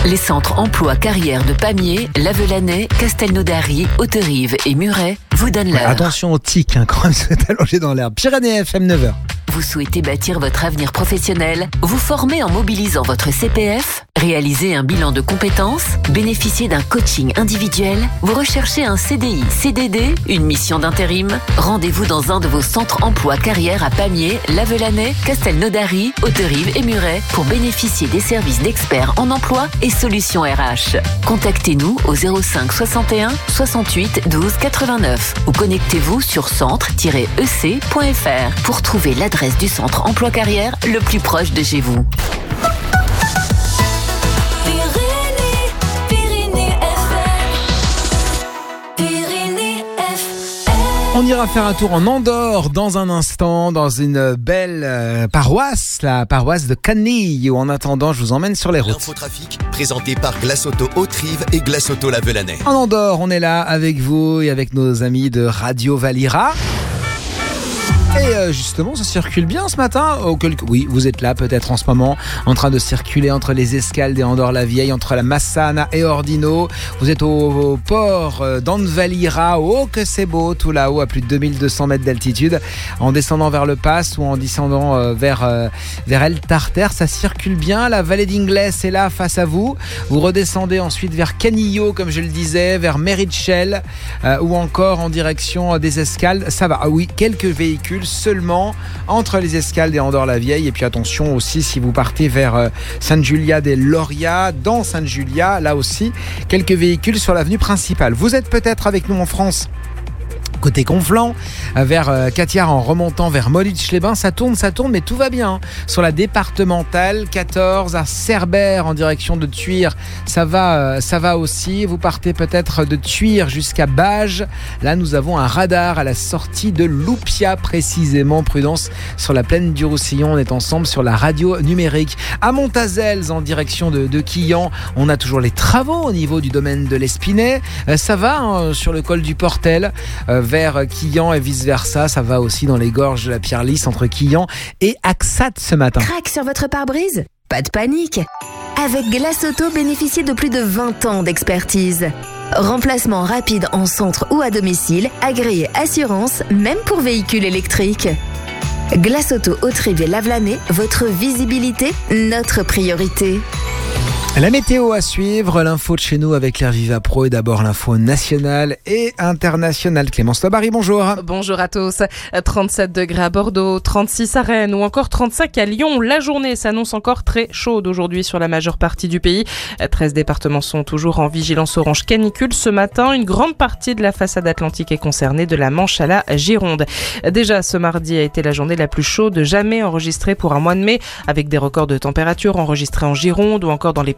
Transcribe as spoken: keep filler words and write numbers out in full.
Les centres emploi carrière de Pamiers, Lavelanet, Castelnaudary, Hauterive et Muret vous donnent l'heure. Ouais, attention aux tiques, hein, quand même, vous êtes allongé dans l'herbe. Pyrénées F M, neuf heures. Vous souhaitez bâtir votre avenir professionnel? Vous former en mobilisant votre C P F? Réaliser un bilan de compétences? Bénéficier d'un coaching individuel? Vous recherchez un C D I, C D D? Une mission d'intérim? Rendez-vous dans un de vos centres emploi carrière à Pamiers, Lavelanet, Castelnaudary, Hauterive et Muret pour bénéficier des services d'experts en emploi et solutions R H. Contactez-nous au zéro cinq soixante et un soixante-huit douze quatre-vingt-neuf ou connectez-vous sur centre tiret e c point f r pour trouver l'adresse du centre emploi carrière le plus proche de chez vous. On ira faire un tour en Andorre dans un instant, dans une belle euh, paroisse, la paroisse de Canille, où en attendant, je vous emmène sur les routes. L'infotrafic, présenté par Glace Auto Hauterive et Glace Auto Lavelanet. En Andorre, on est là avec vous et avec nos amis de Radio Valira. Et euh, justement, ça circule bien ce matin. Oh, quelque... Oui, vous êtes là peut-être en ce moment, en train de circuler entre les escales et Andorre-la-Vieille, entre la Massana et Ordino. Vous êtes au, au port d'Anvalira. Oh, que c'est beau, tout là-haut, à plus de deux mille deux cents mètres d'altitude. En descendant vers le Pass ou en descendant euh, vers, euh, vers El Tarter, ça circule bien. La vallée d'Ingles est là face à vous. Vous redescendez ensuite vers Canillo, comme je le disais, vers Meritchell euh, ou encore en direction des escales. Ça va. Ah oui, quelques véhicules seulement entre les escales et Andorre-la-Vieille. Et puis attention aussi si vous partez vers euh, Sainte-Julia des Lauria, dans Sainte-Julia, là aussi quelques véhicules sur l'avenue principale. Vous êtes peut-être avec nous en France côté Conflans, vers euh, Catiard en remontant vers Molich-les-Bains, ça tourne, ça tourne, mais tout va bien. Hein. Sur la départementale quatorze à Cerbère en direction de Thuir, ça va, euh, ça va aussi. Vous partez peut-être de Thuir jusqu'à Bages. Là, nous avons un radar à la sortie de Loupia, précisément. Prudence sur la plaine du Roussillon. On est ensemble sur la radio numérique. À Montazels, en direction de, de Quillan, on a toujours les travaux au niveau du domaine de l'Espinay. Euh, ça va hein, sur le col du Portel. Euh, vers Quillan et vice-versa. Ça va aussi dans les gorges de la Pierre-Lys entre Quillan et Axat ce matin. Crac sur votre pare-brise? Pas de panique. Avec Glace Auto, bénéficiez de plus de vingt ans d'expertise. Remplacement rapide en centre ou à domicile, agréé assurance, même pour véhicules électriques. Glace Auto Hauterive et Lavelanet, votre visibilité, notre priorité. La météo à suivre, l'info de chez nous avec l'Air Viva Pro et d'abord l'info nationale et internationale. Clémence Tabary, bonjour. Bonjour à tous. trente-sept degrés à Bordeaux, trente-six à Rennes ou encore trente-cinq à Lyon. La journée s'annonce encore très chaude aujourd'hui sur la majeure partie du pays. treize départements sont toujours en vigilance orange canicule. Ce matin, une grande partie de la façade atlantique est concernée, de la Manche à la Gironde. Déjà, ce mardi a été la journée la plus chaude jamais enregistrée pour un mois de mai, avec des records de température enregistrés en Gironde ou encore dans les